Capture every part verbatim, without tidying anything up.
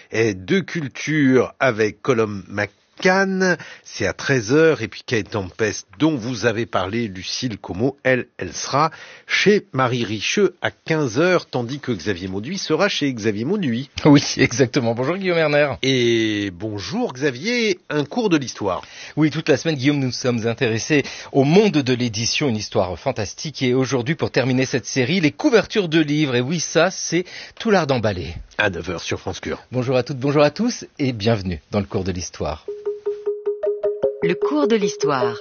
de culture avec Colom McCann, c'est à treize heures, et puis Kate Tempest, dont vous avez parlé, Lucille Como, elle, elle sera chez Marie Richeux à quinze heures, tandis que Xavier Mauduit sera chez Xavier Mauduit. Oui, exactement. Bonjour Guillaume Erner. Et bonjour Xavier, un cours de l'histoire. Oui, toute la semaine, Guillaume, nous sommes intéressés au monde de l'édition, une histoire fantastique. Et aujourd'hui, pour terminer cette série, les couvertures de livres. Et oui, ça, c'est tout l'art d'emballer. À neuf heures sur France Culture. Bonjour à toutes, bonjour à tous, et bienvenue dans le cours de l'histoire. Le cours de l'histoire.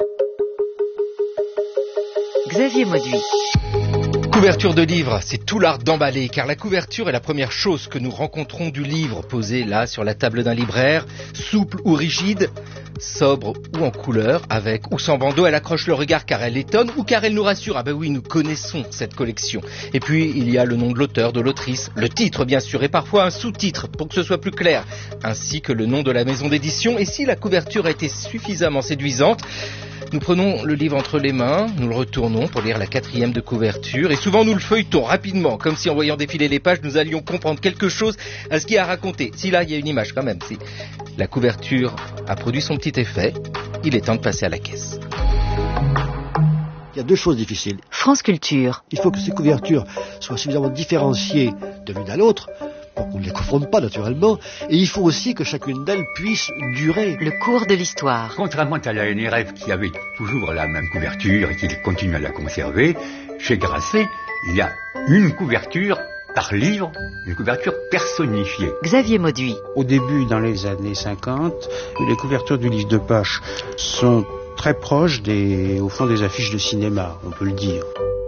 Xavier Mauduit. Couverture de livre, c'est tout l'art d'emballer, car la couverture est la première chose que nous rencontrons du livre, posé là sur la table d'un libraire, souple ou rigide, sobre ou en couleur, avec ou sans bandeau. Elle accroche le regard car elle étonne ou car elle nous rassure. Ah ben oui, nous connaissons cette collection. Et puis il y a le nom de l'auteur, de l'autrice, le titre bien sûr, et parfois un sous-titre pour que ce soit plus clair, ainsi que le nom de la maison d'édition. Et si la couverture a été suffisamment séduisante, nous prenons le livre entre les mains, nous le retournons pour lire la quatrième de couverture, et souvent nous le feuilletons rapidement, comme si en voyant défiler les pages, nous allions comprendre quelque chose à ce qu'il y a à raconter. Si là, il y a une image quand même, si la couverture a produit son petit effet, il est temps de passer à la caisse. Il y a deux choses difficiles. France Culture. Il faut que ces couvertures soient suffisamment différenciées de l'une à l'autre, pour qu'on ne les confonde pas naturellement, et il faut aussi que chacune d'elles puisse durer. Le cours de l'histoire. Contrairement à la N R F qui avait toujours la même couverture et qui continue à la conserver, chez Grasset, il y a une couverture par livre, une couverture personnifiée. Xavier Mauduit. Au début, dans les années cinquante, les couvertures du livre de poche sont très proches des, au fond, des affiches de cinéma, on peut le dire.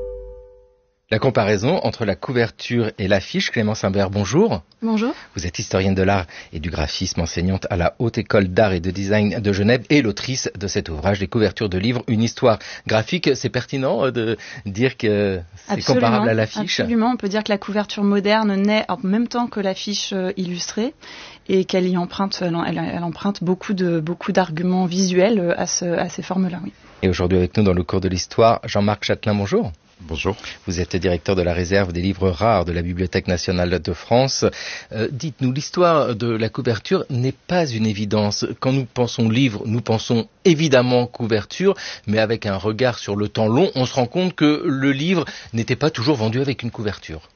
La comparaison entre la couverture et l'affiche, Clémence Imbert, bonjour. Bonjour. Vous êtes historienne de l'art et du graphisme, enseignante à la Haute École d'Art et de Design de Genève et l'autrice de cet ouvrage, Les couvertures de livres, une histoire graphique. C'est pertinent de dire que c'est absolument, comparable à l'affiche? Absolument, on peut dire que la couverture moderne naît en même temps que l'affiche illustrée et qu'elle y emprunte, elle, elle emprunte beaucoup de beaucoup d'arguments visuels à, ce, à ces formes-là. Oui. Et aujourd'hui avec nous dans le cours de l'histoire, Jean-Marc Chatelain, bonjour. Bonjour. Vous êtes directeur de la réserve des livres rares de la Bibliothèque nationale de France. Euh, dites-nous, l'histoire de la couverture n'est pas une évidence. Quand nous pensons livre, nous pensons évidemment couverture, mais avec un regard sur le temps long, on se rend compte que le livre n'était pas toujours vendu avec une couverture.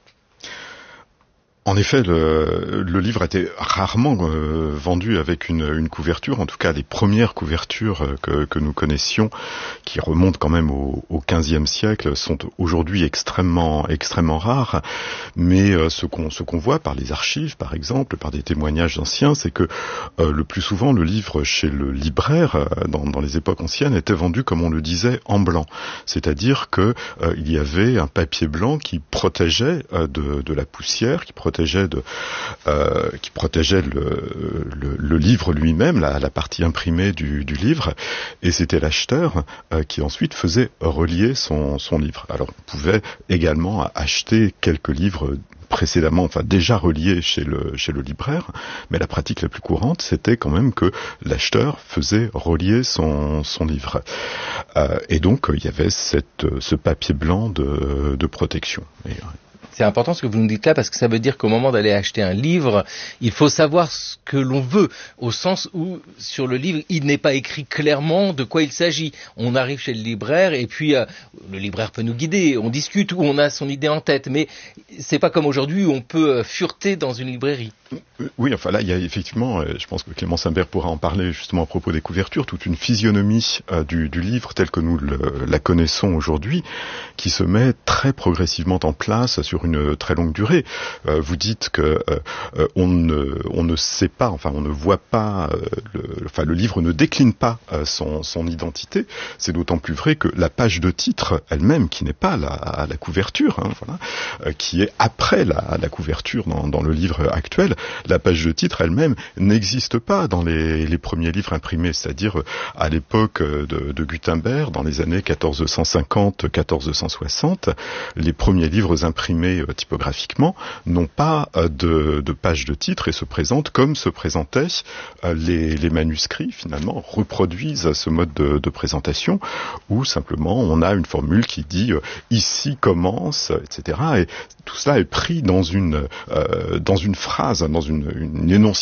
En effet, le, le livre était rarement euh, vendu avec une, une couverture. En tout cas, les premières couvertures euh, que, que nous connaissions, qui remontent quand même au, au quinzième siècle, sont aujourd'hui extrêmement, extrêmement rares. Mais euh, ce qu'on, ce qu'on voit par les archives, par exemple, par des témoignages anciens, c'est que euh, le plus souvent, le livre chez le libraire, euh, dans, dans les époques anciennes, était vendu, comme on le disait, en blanc. C'est-à-dire que euh, il y avait un papier blanc qui protégeait euh, de, de la poussière, qui protégeait protégeait de, euh, qui protégeait le, le, le livre lui-même, la, la partie imprimée du, du livre, et c'était l'acheteur euh, qui ensuite faisait relier son, son livre. Alors on pouvait également acheter quelques livres précédemment, enfin déjà reliés chez le chez le libraire, mais la pratique la plus courante, c'était quand même que l'acheteur faisait relier son son livre, euh, et donc il y avait cette ce papier blanc de de protection. Et, c'est important ce que vous nous dites là, parce que ça veut dire qu'au moment d'aller acheter un livre, il faut savoir ce que l'on veut, au sens où sur le livre, il n'est pas écrit clairement de quoi il s'agit. On arrive chez le libraire et puis euh, le libraire peut nous guider, on discute ou on a son idée en tête, mais c'est pas comme aujourd'hui où on peut fureter dans une librairie. Oui, enfin là, il y a effectivement, je pense que Clémence Imbert pourra en parler justement à propos des couvertures, toute une physionomie euh, du, du livre tel que nous le, la connaissons aujourd'hui, qui se met très progressivement en place sur une très longue durée. Euh, vous dites que euh, on ne on ne sait pas, enfin on ne voit pas, euh, le, enfin le livre ne décline pas euh, son son identité. C'est d'autant plus vrai que la page de titre elle-même, qui n'est pas la la couverture, hein, voilà, euh, qui est après la la couverture dans dans le livre actuel. La page de titre elle-même n'existe pas dans les, les premiers livres imprimés, c'est-à-dire à l'époque de, de Gutenberg, dans les années quatorze cent cinquante à quatorze cent soixante, les premiers livres imprimés typographiquement n'ont pas de, de page de titre et se présentent comme se présentaient les, les manuscrits, finalement, reproduisent ce mode de, de présentation, où simplement on a une formule qui dit « ici commence », et cetera. Et tout cela est pris dans une, euh, dans une phrase, dans une, une énonciation